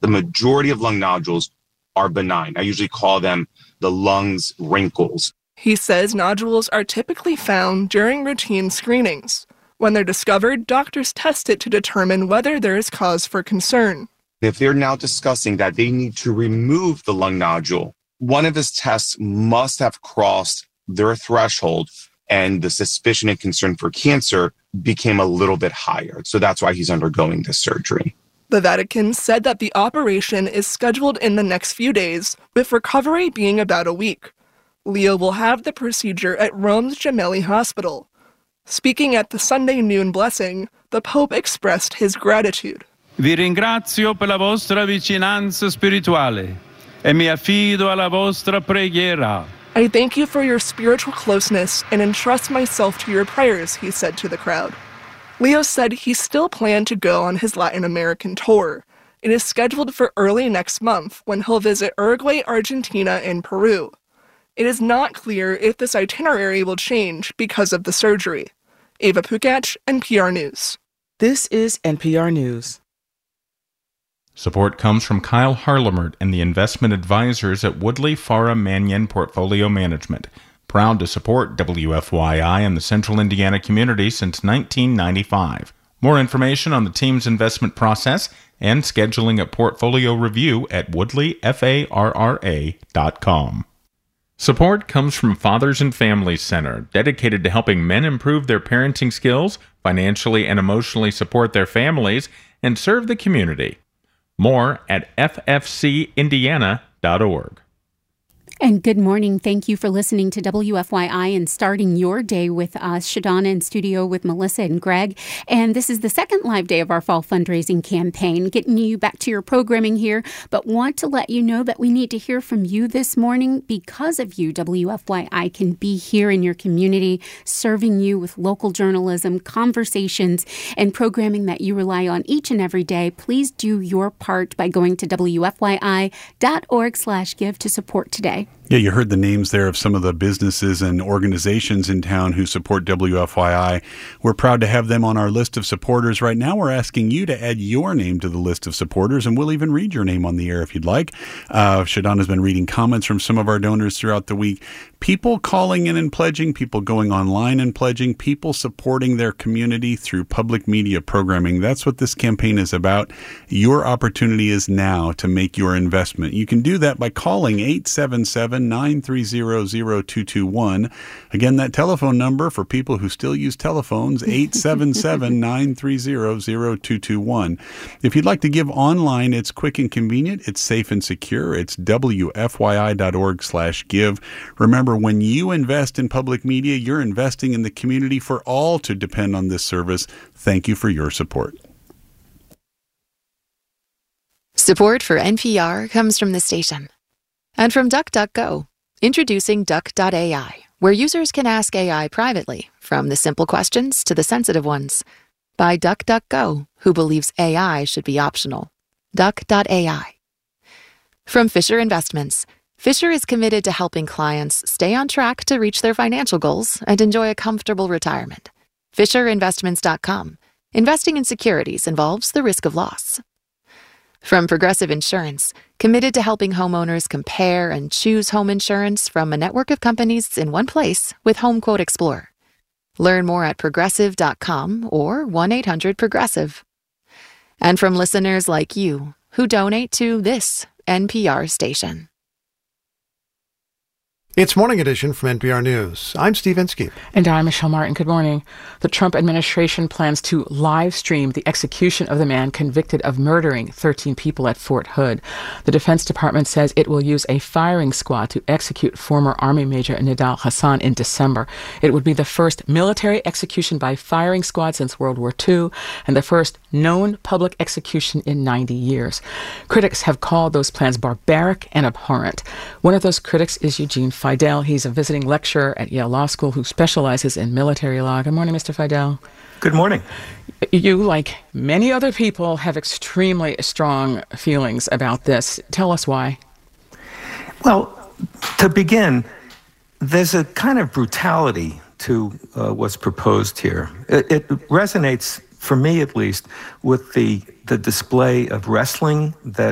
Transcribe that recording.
The majority of lung nodules are benign. I usually call them the lungs wrinkles. He says nodules are typically found during routine screenings. When they're discovered, doctors test it to determine whether there is cause for concern. If they're now discussing that they need to remove the lung nodule, one of his tests must have crossed their threshold, and the suspicion and concern for cancer became a little bit higher. So that's why he's undergoing this surgery. The Vatican said that the operation is scheduled in the next few days, with recovery being about a week. Leo will have the procedure at Rome's Gemelli Hospital. Speaking at the Sunday noon blessing, the Pope expressed his gratitude. Vi ringrazio per la vostra vicinanza spirituale e mi affido alla vostra preghiera. I thank you for your spiritual closeness and entrust myself to your prayers, he said to the crowd. Leo said he still planned to go on his Latin American tour. It is scheduled for early next month when he'll visit Uruguay, Argentina, and Peru. It is not clear if this itinerary will change because of the surgery. Ava Pukach, NPR News. This is NPR News. Support comes from Kyle Harlemert and the investment advisors at Woodley Farah Mannion Portfolio Management, proud to support WFYI and the Central Indiana community since 1995. More information on the team's investment process and scheduling a portfolio review at woodleyfarra.com. Support comes from Fathers and Families Center, dedicated to helping men improve their parenting skills, financially and emotionally support their families, and serve the community. More at ffcindiana.org. And good morning. Thank you for listening to WFYI and starting your day with us. Shadana in studio with Melissa and Greg. And this is the second live day of our fall fundraising campaign, getting you back to your programming here. But want to let you know that we need to hear from you this morning. Because of you, WFYI can be here in your community, serving you with local journalism, conversations, and programming that you rely on each and every day. Please do your part by going to WFYI.org/give to support today. Yeah, you heard the names there of some of the businesses and organizations in town who support WFYI. We're proud to have them on our list of supporters. Right now, we're asking you to add your name to the list of supporters, and we'll even read your name on the air if you'd like. Shadana's been reading comments from some of our donors throughout the week. People calling in and pledging, people going online and pledging, people supporting their community through public media programming. That's what this campaign is about. Your opportunity is now to make your investment. You can do that by calling 877-930-0221. Again, that telephone number for people who still use telephones, 877-930-0221. If you'd like to give online, it's quick and convenient. It's safe and secure. It's WFYI.org/give. Remember, when you invest in public media, you're investing in the community for all to depend on this service. Thank you for your support. Support for NPR comes from the station. And from DuckDuckGo, introducing Duck.ai, where users can ask AI privately, from the simple questions to the sensitive ones. By DuckDuckGo, who believes AI should be optional. Duck.ai. From Fisher Investments, Fisher is committed to helping clients stay on track to reach their financial goals and enjoy a comfortable retirement. FisherInvestments.com. Investing in securities involves the risk of loss. From Progressive Insurance, committed to helping homeowners compare and choose home insurance from a network of companies in one place with HomeQuote Explorer. Learn more at progressive.com or 1-800-PROGRESSIVE. And from listeners like you who donate to this NPR station. It's Morning Edition from NPR News. I'm Steve Inskeep. And I'm Michelle Martin. Good morning. The Trump administration plans to live stream the execution of the man convicted of murdering 13 people at Fort Hood. The Defense Department says it will use a firing squad to execute former Army Major Nidal Hasan in December. It would be the first military execution by firing squad since World War II and the first known public execution in 90 years. Critics have called those plans barbaric and abhorrent. One of those critics is Eugene Fidel. He's a visiting lecturer at Yale Law School who specializes in military law. Good morning, Mr. Fidel. Good morning. You, like many other people, have extremely strong feelings about this. Tell us why. Well, to begin, there's a kind of brutality to what's proposed here. It resonates, for me at least, with the display of wrestling that